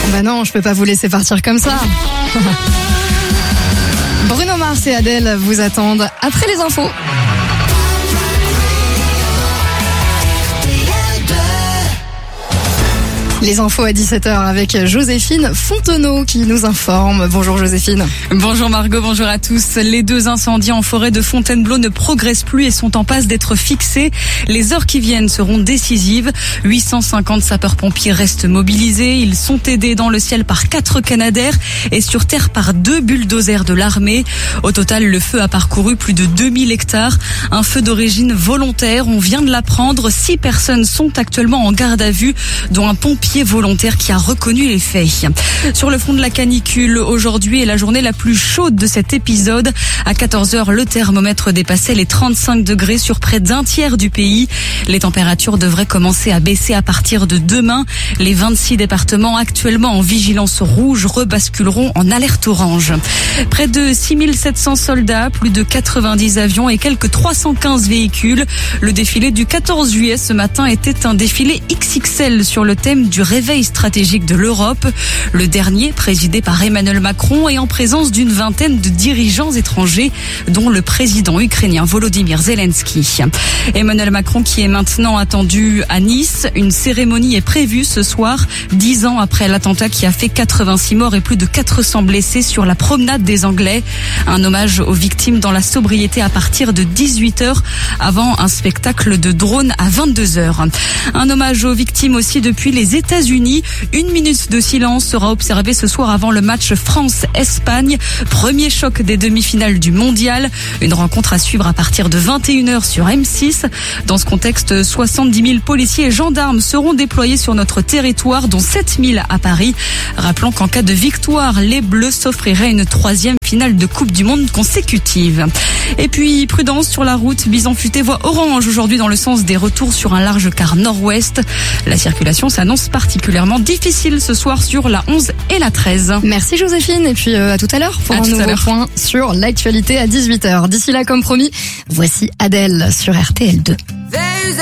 Bah non, je peux pas vous laisser partir comme ça. Bruno Mars et Adèle vous attendent après les infos. Les infos à 17h avec Joséphine Fontenot qui nous informe. Bonjour Joséphine. Bonjour Margot, bonjour à tous. Les 2 incendies en forêt de Fontainebleau ne progressent plus et sont en passe d'être fixés. Les heures qui viennent seront décisives. 850 sapeurs-pompiers restent mobilisés. Ils sont aidés dans le ciel par 4 Canadair et sur terre par 2 bulldozers de l'armée. Au total, le feu a parcouru plus de 2000 hectares. Un feu d'origine volontaire. On vient de l'apprendre. 6 personnes sont actuellement en garde à vue, dont un pompier volontaire qui a reconnu les faits. Sur le front de la canicule, aujourd'hui est la journée la plus chaude de cet épisode. À 14h, le thermomètre dépassait les 35 degrés sur près d'un tiers du pays. Les températures devraient commencer à baisser à partir de demain. Les 26 départements actuellement en vigilance rouge rebasculeront en alerte orange. Près de 6700 soldats, plus de 90 avions et quelques 315 véhicules. Le défilé du 14 juillet ce matin était un défilé XXL sur le thème du réveil stratégique de l'Europe. Le dernier, présidé par Emmanuel Macron et en présence d'une vingtaine de dirigeants étrangers, dont le président ukrainien Volodymyr Zelensky. Emmanuel Macron qui est maintenant attendu à Nice. Une cérémonie est prévue ce soir, 10 ans après l'attentat qui a fait 86 morts et plus de 400 blessés sur la promenade des Anglais. Un hommage aux victimes dans la sobriété à partir de 18h avant un spectacle de drone à 22h. Un hommage aux victimes aussi depuis les États-Unis. 1 minute de silence sera observée ce soir avant le match France-Espagne. Premier choc des demi-finales du mondial. Une rencontre à suivre à partir de 21h sur M6. Dans ce contexte, 70 000 policiers et gendarmes seront déployés sur notre territoire, dont 7 000 à Paris. Rappelons qu'en cas de victoire, les Bleus s'offriraient une 3e finale de Coupe du Monde consécutive. Et puis, prudence sur la route. Bison Futé voie orange aujourd'hui dans le sens des retours sur un large quart nord-ouest. La circulation s'annonce particulièrement difficile ce soir sur la 11 et la 13. Merci Joséphine et puis à tout à l'heure pour un nouveau point sur l'actualité à 18h. D'ici là, comme promis, voici Adèle sur RTL2.